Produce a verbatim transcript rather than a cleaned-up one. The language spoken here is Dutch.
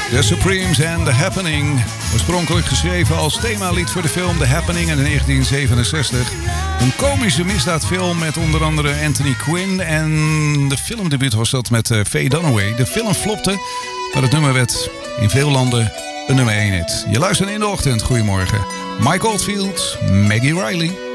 The Supremes and The Happening. Oorspronkelijk geschreven als themalied voor de film The Happening in negentien zevenenzestig. Een komische misdaadfilm met onder andere Anthony Quinn. En de filmdebuut was dat met uh, Faye Dunaway. De film flopte, maar het nummer werd in veel landen een nummer één hit. Je luistert in de ochtend. Goedemorgen. Mike Oldfield, Maggie Riley.